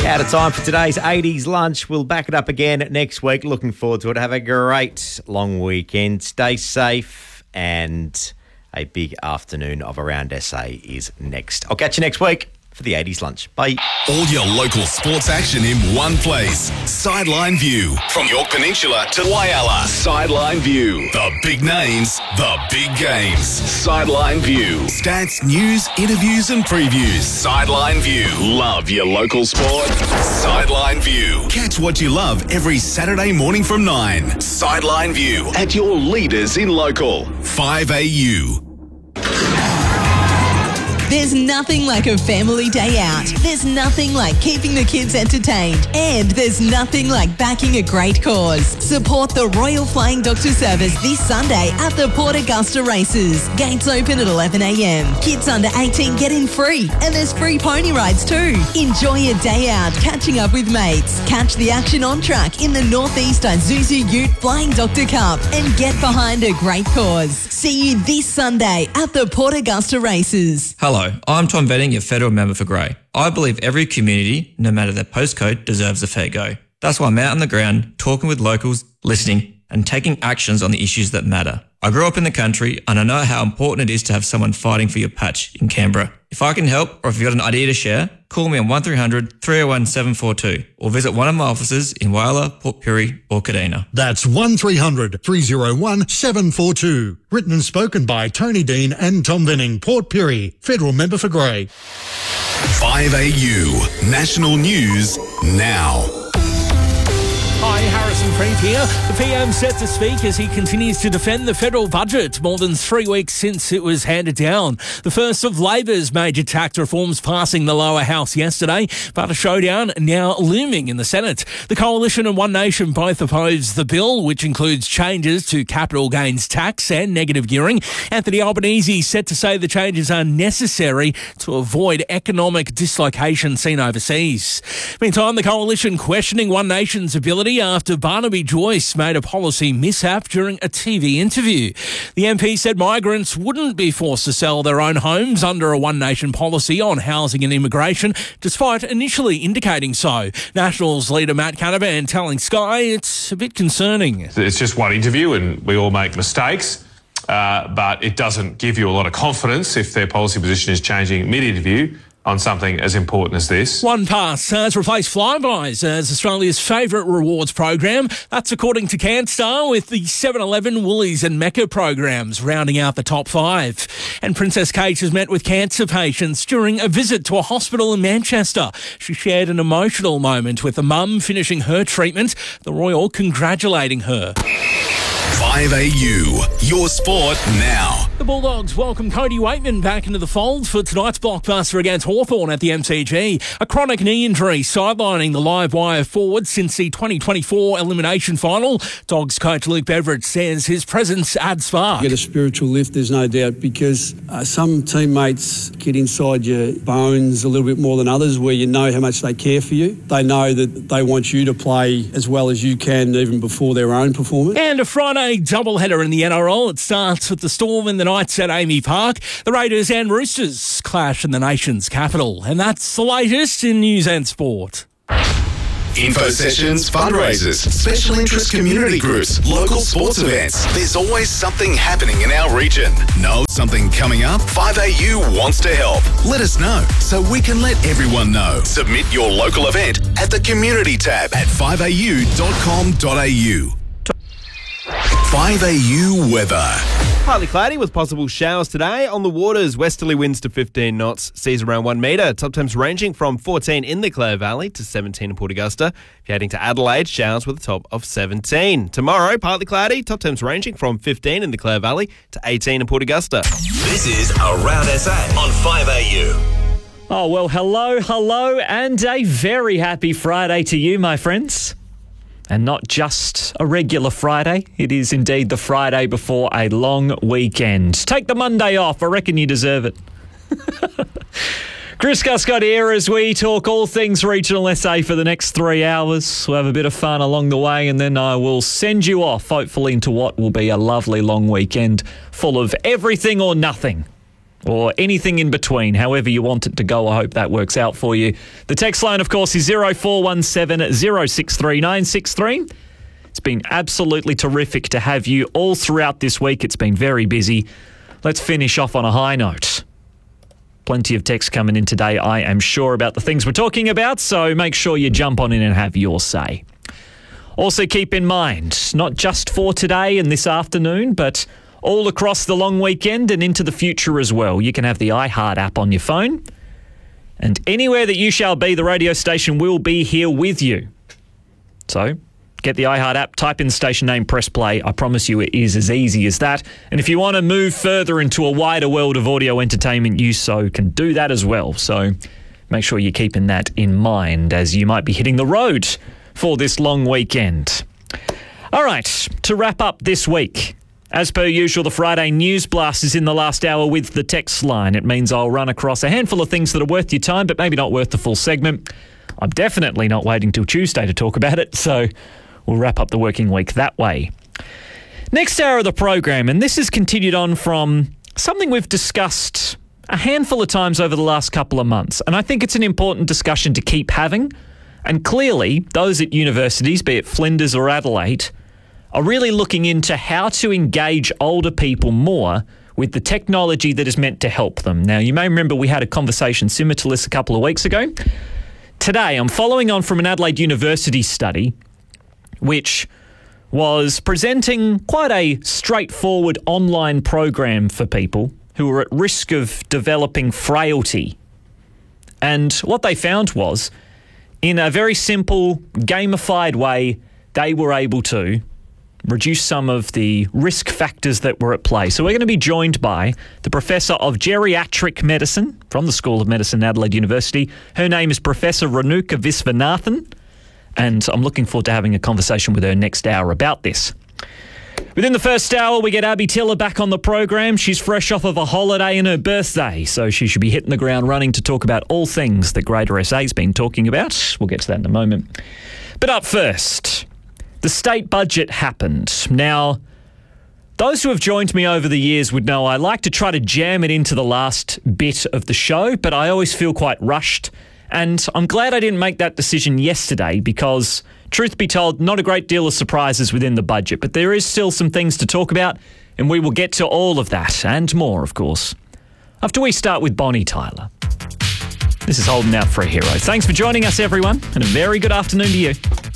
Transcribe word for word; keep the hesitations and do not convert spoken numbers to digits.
Out of time for today's eighties lunch. We'll back it up again next week. Looking forward to it. Have a great long weekend. Stay safe, and a big afternoon of Around S A is next. I'll catch you next week for the eighties lunch. Bye. All your local sports action in one place. Sideline View. From York Peninsula to Whyalla. Sideline View. The big names, the big games. Sideline View. Stats, news, interviews and previews. Sideline View. Love your local sport. Sideline View. Catch what you love every Saturday morning from nine. Sideline View. At your leaders in local. five A U. There's nothing like a family day out. There's nothing like keeping the kids entertained. And there's nothing like backing a great cause. Support the Royal Flying Doctor Service this Sunday at the Port Augusta Races. Gates open at eleven a m. Kids under eighteen get in free. And there's free pony rides too. Enjoy a day out catching up with mates. Catch the action on track in the Northeast Isuzu Ute Flying Doctor Cup. And get behind a great cause. See you this Sunday at the Port Augusta Races. Hello, I'm Tom Venning, your federal member for Grey. I believe every community, no matter their postcode, deserves a fair go. That's why I'm out on the ground, talking with locals, listening, and taking actions on the issues that matter. I grew up in the country, and I know how important it is to have someone fighting for your patch in Canberra. If I can help, or if you've got an idea to share, call me on one three hundred, three oh one, seven four two, or visit one of my offices in Whyalla, Port Pirie, or Kadina. That's one three hundred, three oh one, seven four two. Written and spoken by Tony Dean and Tom Venning, Port Pirie, federal member for Grey. five A U. National News now. Hi, Harrison Freed here. The P M set to speak as he continues to defend the federal budget more than three weeks since it was handed down. The first of Labor's major tax reforms passing the lower house yesterday, but a showdown now looming in the Senate. The Coalition and One Nation both oppose the bill, which includes changes to capital gains tax and negative gearing. Anthony Albanese said to say the changes are necessary to avoid economic dislocation seen overseas. Meantime, the Coalition questioning One Nation's ability after Barnaby Joyce made a policy mishap during a T V interview. The M P said migrants wouldn't be forced to sell their own homes under a One Nation policy on housing and immigration, despite initially indicating so. Nationals leader Matt Canavan telling Sky it's a bit concerning. It's just one interview and we all make mistakes, uh, but it doesn't give you a lot of confidence if their policy position is changing mid-interview on something as important as this. OnePass has replaced Flybuys as Australia's favourite rewards program. That's according to CanStar, with the seven eleven, Woolies and Mecca programs rounding out the top five. And Princess Kate has met with cancer patients during a visit to a hospital in Manchester. She shared an emotional moment with the mum finishing her treatment, the royal congratulating her. five A U, your sport now. The Bulldogs welcome Cody Waitman back into the fold for tonight's blockbuster against Hawthorn at the M C G. A chronic knee injury sidelining the live wire forward since the twenty twenty-four elimination final. Dogs coach Luke Beveridge says his presence adds spark. You get a spiritual lift, there's no doubt, because uh, some teammates get inside your bones a little bit more than others, where you know how much they care for you. They know that they want you to play as well as you can even before their own performance. And a Friday doubleheader in the N R L. It starts with the Storm and the Knights at Amy Park. The Raiders and Roosters clash in the nation's capital. And that's the latest in news and sport. Info sessions, fundraisers, special interest community groups, local sports events. There's always something happening in our region. Know something coming up? five A U wants to help. Let us know so we can let everyone know. Submit your local event at the community tab at five a u dot com dot a u. five A U weather. Partly cloudy with possible showers today. On the waters, westerly winds to fifteen knots, seas around one metre. Top temps ranging from fourteen in the Clare Valley to seventeen in Port Augusta. If you're heading to Adelaide, showers with a top of seventeen. Tomorrow, partly cloudy, top temps ranging from fifteen in the Clare Valley to eighteen in Port Augusta. This is Around S A on five A U. Oh, well, hello, hello, and a very happy Friday to you, my friends. And not just a regular Friday. It is indeed the Friday before a long weekend. Take the Monday off. I reckon you deserve it. Chris Guscott here as we talk all things regional S A for the next three hours. We'll have a bit of fun along the way, and then I will send you off, hopefully, into what will be a lovely long weekend full of everything or nothing. or anything in between, however you want it to go. I hope that works out for you. The text line, of course, is zero four one seven zero six three nine six three. It's been absolutely terrific to have you all throughout this week. It's been very busy. Let's finish off on a high note. Plenty of texts coming in today, I am sure, about the things we're talking about, so make sure you jump on in and have your say. Also keep in mind, not just for today and this afternoon, but all across the long weekend and into the future as well. You can have the iHeart app on your phone, and anywhere that you shall be, the radio station will be here with you. So get the iHeart app, type in the station name, press play. I promise you it is as easy as that. And if you want to move further into a wider world of audio entertainment, you so can do that as well. So make sure you're keeping that in mind as you might be hitting the road for this long weekend. All right, to wrap up this week, as per usual, the Friday News Blast is in the last hour with the text line. It means I'll run across a handful of things that are worth your time, but maybe not worth the full segment. I'm definitely not waiting till Tuesday to talk about it, so we'll wrap up the working week that way. Next hour of the program, and this has continued on from something we've discussed a handful of times over the last couple of months, and I think it's an important discussion to keep having. And clearly, those at universities, be it Flinders or Adelaide, are really looking into how to engage older people more with the technology that is meant to help them. Now, you may remember we had a conversation similar to this a couple of weeks ago. Today, I'm following on from an Adelaide University study, which was presenting quite a straightforward online program for people who were at risk of developing frailty. And what they found was, in a very simple, gamified way, they were able to reduce some of the risk factors that were at play. So we're going to be joined by the Professor of Geriatric Medicine from the School of Medicine at Adelaide University. Her name is Professor Renuka Visvanathan, and I'm looking forward to having a conversation with her next hour about this. Within the first hour, we get Abby Tiller back on the program. She's fresh off of a holiday and her birthday, so she should be hitting the ground running to talk about all things that Greater S A's been talking about. We'll get to that in a moment. But up first, the state budget happened. Now, those who have joined me over the years would know I like to try to jam it into the last bit of the show, but I always feel quite rushed. And I'm glad I didn't make that decision yesterday because, truth be told, not a great deal of surprises within the budget, but there is still some things to talk about, and we will get to all of that and more, of course, after we start with Bonnie Tyler. This is Holding Out for a Hero. Thanks for joining us, everyone, and a very good afternoon to you.